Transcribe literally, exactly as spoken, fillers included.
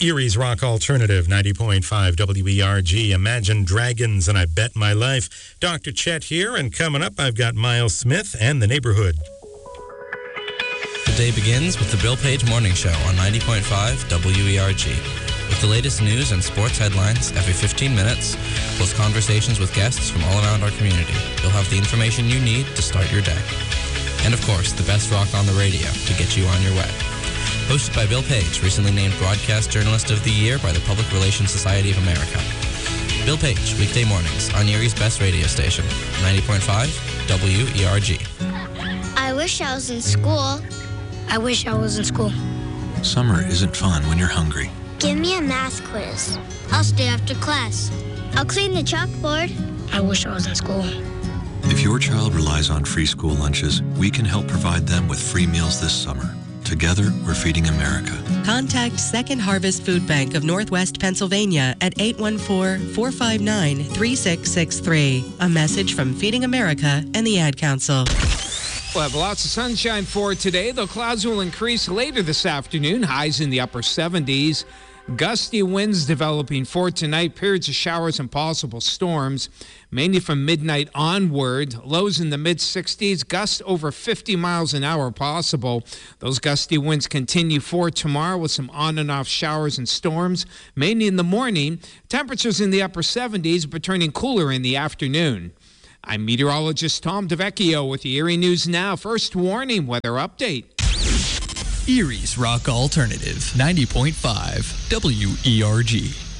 Erie's Rock Alternative, ninety point five W E R G. Imagine Dragons and I Bet My Life. Doctor Chet here, and coming up, I've got Miles Smith and the Neighborhood. The day begins with the Bill Page Morning Show on ninety point five W E R G. With the latest news and sports headlines every fifteen minutes, plus conversations with guests from all around our community, you'll have the information you need to start your day. And of course, the best rock on the radio to get you on your way. Hosted by Bill Page, recently named Broadcast Journalist of the Year by the Public Relations Society of America. Bill Page, weekday mornings on Erie's best radio station, ninety point five W E R G. I wish I was in school. I wish I was in school. Summer isn't fun when you're hungry. Give me a math quiz. I'll stay after class. I'll clean the chalkboard. I wish I was in school. If your child relies on free school lunches, we can help provide them with free meals this summer. Together, we're feeding America. Contact Second Harvest Food Bank of Northwest Pennsylvania at eight one four, four five nine, three six six three. A message from Feeding America and the Ad Council. We'll have lots of sunshine for today, though clouds will increase later this afternoon. Highs in the upper seventies. Gusty winds developing for tonight. Periods of showers and possible storms, mainly from midnight onward. Lows in the mid-sixties. Gusts over fifty miles an hour possible. Those gusty winds continue for tomorrow with some on and off showers and storms, mainly in the morning. Temperatures in the upper seventies, but turning cooler in the afternoon. I'm meteorologist Tom DeVecchio with the Erie News Now. First warning, weather update. Erie's Rock Alternative, ninety point five W E R G.